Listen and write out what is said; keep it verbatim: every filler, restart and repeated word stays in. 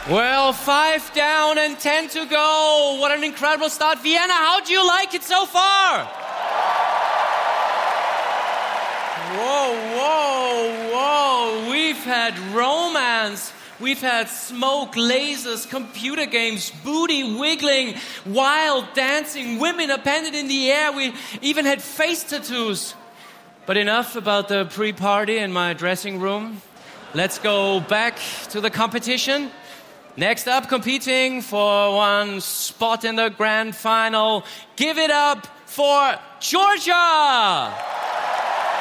Well, five down and ten to go. What an incredible start. Vienna, how do you like it so far? Whoa, whoa, whoa. We've had romance. We've had smoke, lasers, computer games, booty wiggling, wild dancing, women appended in the air. We even had face tattoos. But enough about the pre-party in my dressing room. Let's go back to the competition. Next up, competing for one spot in the grand final. Give it up for Georgia!